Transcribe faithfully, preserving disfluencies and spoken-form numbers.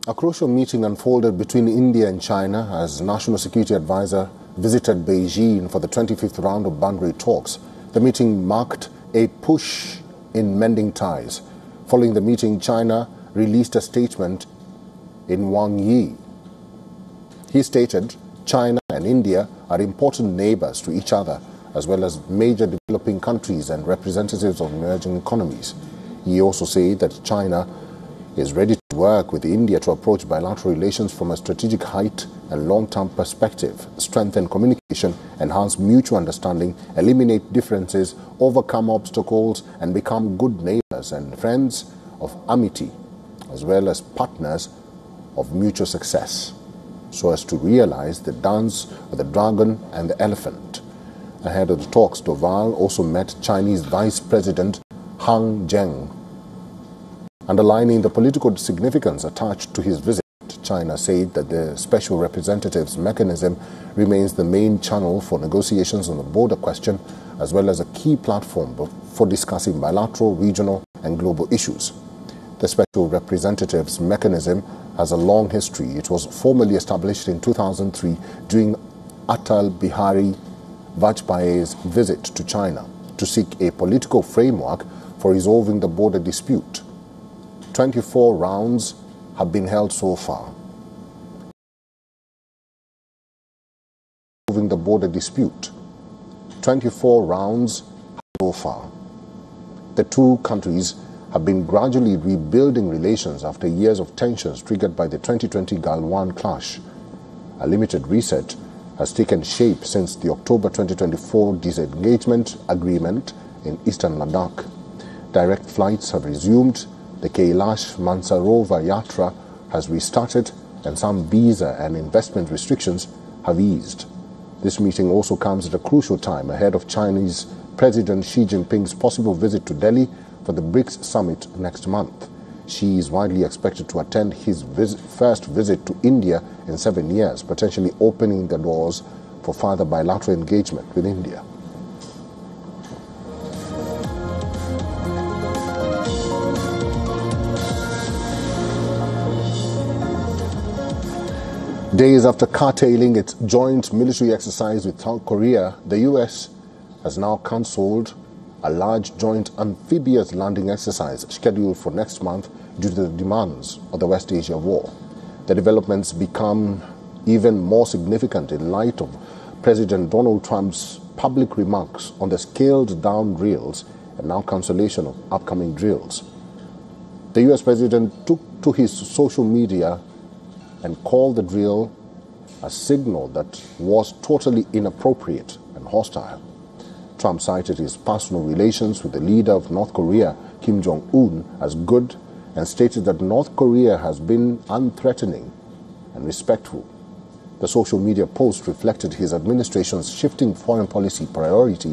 A crucial meeting unfolded between India and China as National Security Advisor visited Beijing for the twenty-fifth round of boundary talks. The meeting marked a push in mending ties. Following the meeting, China released a statement in Wang Yi. He stated China and India are important neighbors to each other, as well as major developing countries and representatives of emerging economies. He also said that China is ready to work with India to approach bilateral relations from a strategic height and long-term perspective, strengthen communication, enhance mutual understanding, eliminate differences, overcome obstacles, and become good neighbors and friends of amity, as well as partners of mutual success, so as to realize the dance of the dragon and the elephant. Ahead of the talks, Doval also met Chinese Vice President Han Zheng. Underlining the political significance attached to his visit, China said that the special representatives mechanism remains the main channel for negotiations on the border question, as well as a key platform for discussing bilateral, regional, and global issues. The special representatives mechanism has a long history. It was formally established in two thousand three during Atal Bihari Vajpayee's visit to China to seek a political framework for resolving the border dispute. twenty-four rounds have been held so far. Resolving the border dispute. twenty-four rounds so far. The two countries have been gradually rebuilding relations after years of tensions triggered by the twenty twenty Galwan clash. A limited reset has taken shape since the October twenty twenty-four disengagement agreement in eastern Ladakh. Direct flights have resumed, the Kailash Mansarovar Yatra has restarted, and some visa and investment restrictions have eased. This meeting also comes at a crucial time ahead of Chinese President Xi Jinping's possible visit to Delhi for the BRICS summit next month. Xi is widely expected to attend his visit, first visit to India in seven years, potentially opening the doors for further bilateral engagement with India. Days after curtailing its joint military exercise with South Korea, the U S has now cancelled a large joint amphibious landing exercise scheduled for next month due to the demands of the West Asia war. The developments become even more significant in light of President Donald Trump's public remarks on the scaled-down drills and now cancellation of upcoming drills. The U S President took to his social media and called the drill a signal that was totally inappropriate and hostile. Trump cited his personal relations with the leader of North Korea, Kim Jong-un, as good and stated that North Korea has been unthreatening and respectful. The social media post reflected his administration's shifting foreign policy priorities